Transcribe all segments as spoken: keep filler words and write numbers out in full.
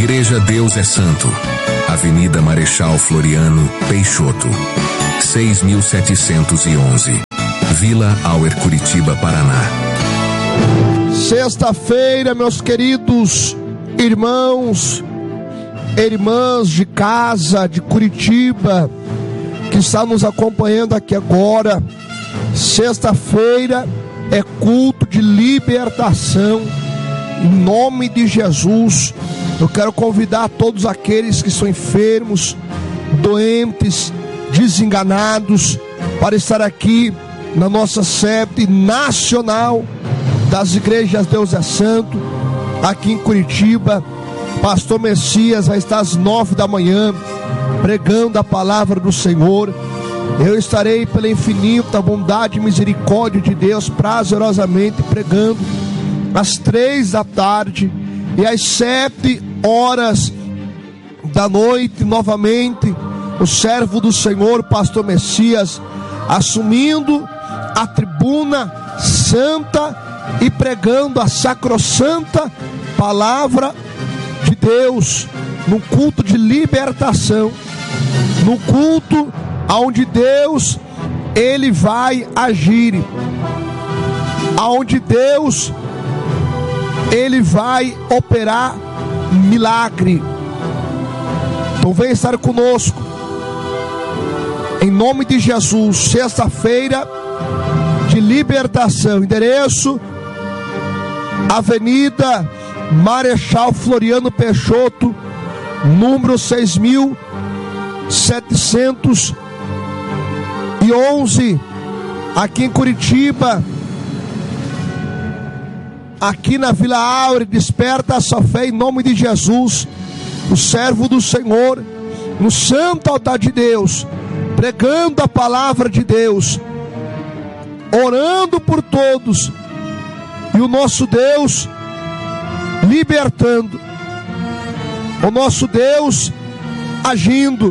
Igreja Deus é Santo, Avenida Marechal Floriano Peixoto, seis mil setecentos e onze, Vila Auer, Curitiba, Paraná. Sexta-feira, meus queridos irmãos, irmãs de casa, de Curitiba, que está nos acompanhando aqui agora. Sexta-feira é culto de libertação. Em nome de Jesus, eu quero convidar todos aqueles que são enfermos, doentes, desenganados, para estar aqui na nossa sede nacional das igrejas Deus é Santo, aqui em Curitiba. Pastor Messias vai estar às nove da manhã pregando a palavra do Senhor. Eu estarei pela infinita bondade e misericórdia de Deus prazerosamente pregando às três da tarde, e às sete horas da noite novamente o servo do Senhor, Pastor Messias, assumindo a tribuna santa e pregando a sacrossanta palavra de Deus, no culto de libertação, no culto aonde Deus ele vai agir, aonde Deus ele vai operar milagre. Então vem estar conosco em nome de Jesus. Sexta-feira de libertação, endereço Avenida Marechal Floriano Peixoto, número seis mil setecentos e onze, aqui em Curitiba, aqui na Vila Auer. Desperta a sua fé em nome de Jesus. O servo do Senhor, no santo altar de Deus, pregando a palavra de Deus, orando por todos, e o nosso Deus libertando, o nosso Deus agindo,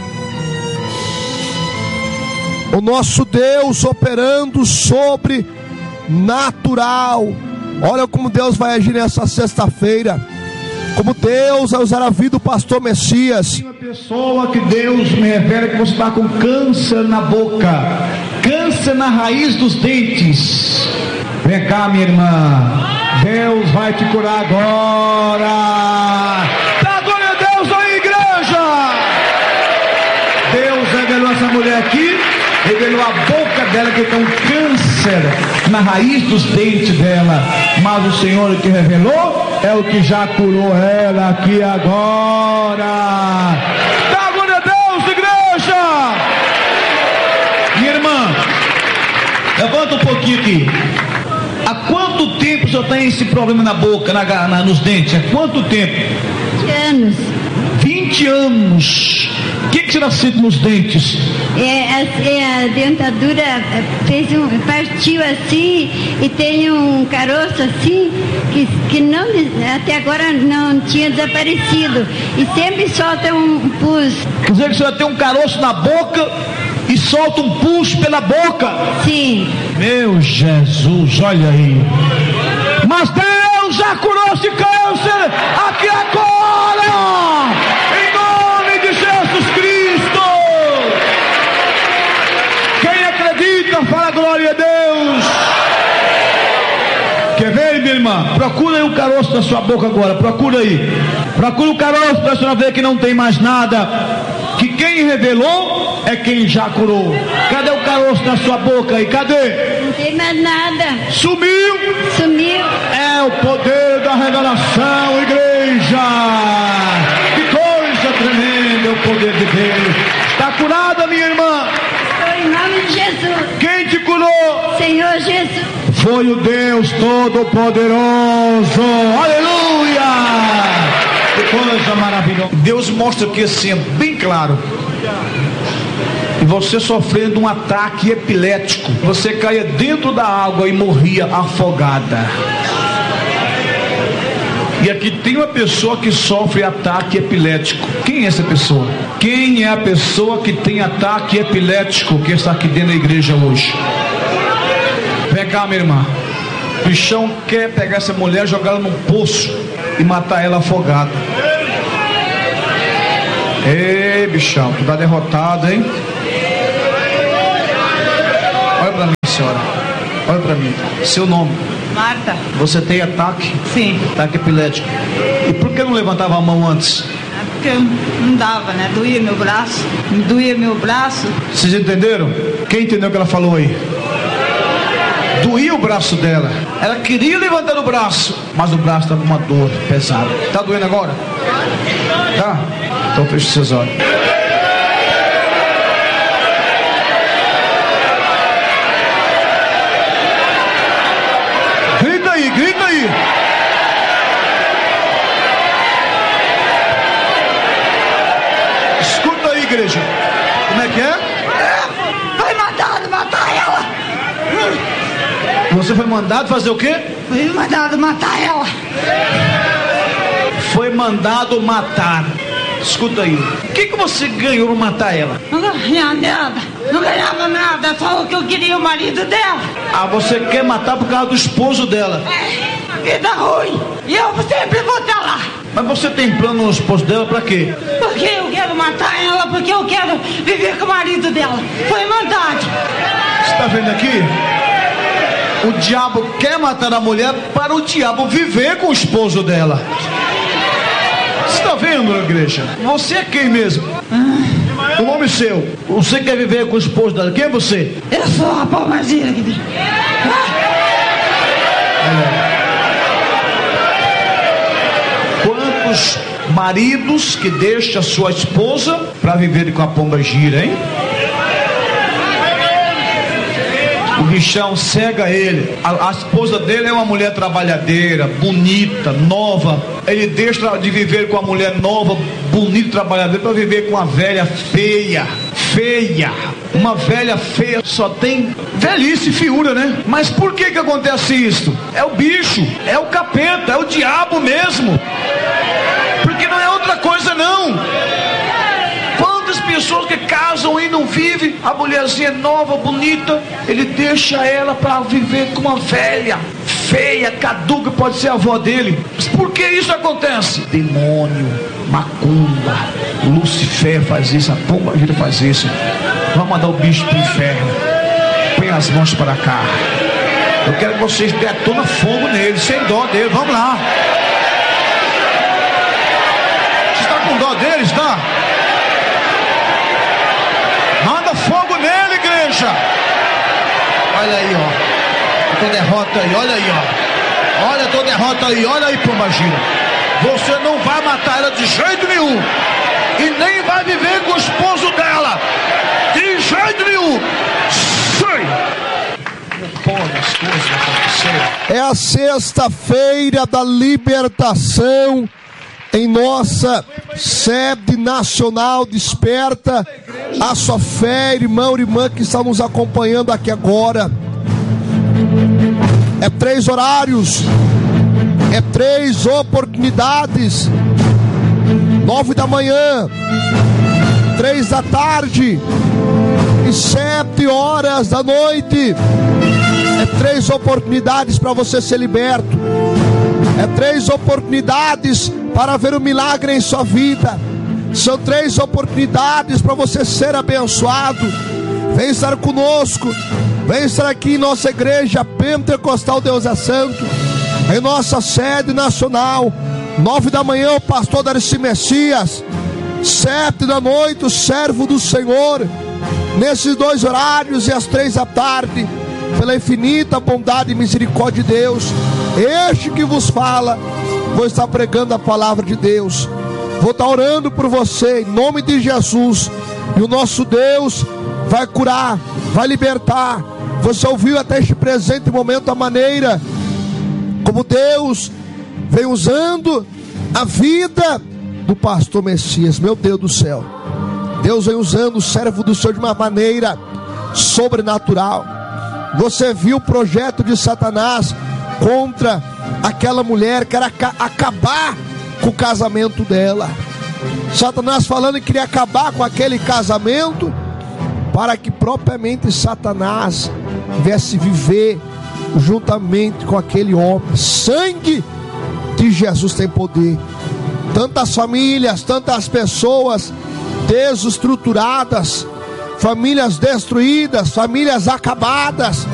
o nosso Deus operando sobrenatural. Olha como Deus vai agir nessa sexta-feira, como Deus vai usar a vida do pastor Messias. Uma pessoa que Deus me revela que você está com câncer na boca, câncer na raiz dos dentes. Vem cá, minha irmã, Deus vai te curar agora. Dá glória a Deus aí, igreja. Deus revelou essa mulher aqui, revelou a boca dela que tem um câncer na raiz dos dentes dela, mas o Senhor que revelou é o que já curou ela aqui agora. Dá glória a Deus, igreja. Minha irmã, levanta um pouquinho aqui. Há quanto tempo o senhor tem esse problema na boca, na, na, nos dentes? Há quanto tempo? vinte anos. vinte anos. O que, que você sente nos dentes? É, a, é, a dentadura fez um, partiu assim, e tem um caroço assim, que, que não, até agora não tinha desaparecido. E sempre solta um pus. Quer dizer que o senhor tem um caroço na boca e solta um pus pela boca? Sim. Meu Jesus, olha aí. Mas Deus já curou esse câncer aqui agora, em nome de Jesus Cristo. Quem acredita, fala glória a Deus. Quer ver, minha irmã? Procura aí o caroço da sua boca agora. Procura aí. Procura o caroço para a senhora ver que não tem mais nada. Que quem revelou é quem já curou. Cadê o caroço na sua boca aí? Cadê? Não tem mais nada. Sumiu? Sumiu. É o poder da revelação, igreja. Que coisa tremenda é o poder de Deus. Está curada, minha irmã? Estou em nome de Jesus. Quem te curou? Senhor Jesus. Foi o Deus Todo-Poderoso. Aleluia. Que coisa maravilhosa. Deus mostra aqui assim, é bem claro. E você sofrendo um ataque epilético, você caía dentro da água e morria afogada. E aqui tem uma pessoa que sofre ataque epilético. Quem é essa pessoa? Quem é a pessoa que tem ataque epilético que está aqui dentro da igreja hoje? Vem cá, minha irmã. O bichão quer pegar essa mulher, jogar ela num poço e matar ela afogada. Ei, bichão, tu tá derrotado, hein? Olha pra mim, senhora. Olha pra mim. Seu nome? Marta. Você tem ataque? Sim. Ataque epilético. E por que não levantava a mão antes? É porque não dava, né? Doía meu braço. Doía meu braço. Vocês entenderam? Quem entendeu o que ela falou aí? Doía o braço dela. Ela queria levantar o braço, mas o braço estava com uma dor pesada. Tá doendo agora? Tá? Então feche seus olhos. Grita aí, grita aí. Escuta aí, igreja. Como é que é? Foi mandado matar ela. Você foi mandado fazer o quê? Foi mandado matar ela. Foi mandado matar. Escuta aí. O que, que você ganhou pra matar ela? Não ganhava nada. Não ganhava nada. Só que eu queria o marido dela. Ah, você quer matar por causa do esposo dela? É, vida ruim. E eu sempre vou estar lá. Mas você tem plano no esposo dela pra quê? Porque eu quero matar ela, porque eu quero viver com o marido dela. Foi maldade. Você tá vendo aqui? O diabo quer matar a mulher para o diabo viver com o esposo dela. Você está vendo, igreja? Você é quem mesmo? O nome seu. Você quer viver com o esposo dela. Quem é você? Eu sou a palmazinha aqui. Quantos maridos que deixam a sua esposa para viver com a pomba gira, hein? O bichão cega ele. A, a esposa dele é uma mulher trabalhadeira, bonita, nova. Ele deixa de viver com a mulher nova, bonita, trabalhadeira, para viver com uma velha feia. Feia. Uma velha feia só tem velhice e feiura, né? Mas por que que acontece isso? É o bicho, é o capeta, é o diabo mesmo. Porque não é outra coisa não. Quantas pessoas que casam e não vivem, a mulherzinha nova, bonita, ele deixa ela para viver com uma velha, feia, caduca, pode ser a avó dele. Mas por que isso acontece? Demônio, macumba, Lucifer faz isso, a pomba gira faz isso. Vamos mandar o bicho pro inferno. Põe as mãos para cá. Eu quero que vocês detonam fogo nele, sem dó dele. Vamos lá. Você está com dó deles, tá? Manda fogo nele, igreja. Olha aí, ó. Tô derrota aí, olha aí, ó. Olha, tô derrota aí, olha aí, pombagira. Você não vai matar ela de jeito nenhum. E nem vai viver com o esposo dela. De jeito nenhum. Sai. É a sexta-feira da libertação em nossa sede nacional. Desperta a sua fé, irmão e irmã que estão nos acompanhando aqui agora. É três horários, é três oportunidades: nove da manhã, três da tarde e sete horas da noite. É três oportunidades para você ser liberto. É três oportunidades para ver o milagre em sua vida. São três oportunidades para você ser abençoado. Vem estar conosco. Vem estar aqui em nossa igreja Pentecostal Deus é Santo, em nossa sede nacional. Nove da manhã o pastor Darcy Messias. Sete da noite o servo do Senhor. Nesses dois horários e às três da tarde, pela infinita bondade e misericórdia de Deus, este que vos fala, vou estar pregando a palavra de Deus. Vou estar orando por você em nome de Jesus. E o nosso Deus vai curar, vai libertar. Você ouviu até este presente momento a maneira como Deus vem usando a vida do pastor Messias. Meu Deus do céu, Deus vem usando o servo do Senhor de uma maneira sobrenatural. Você viu o projeto de Satanás contra aquela mulher que era acabar com o casamento dela. Satanás falando que queria acabar com aquele casamento, para que propriamente Satanás viesse viver juntamente com aquele homem. Sangue de Jesus tem poder. Tantas famílias, tantas pessoas desestruturadas, famílias destruídas, famílias acabadas.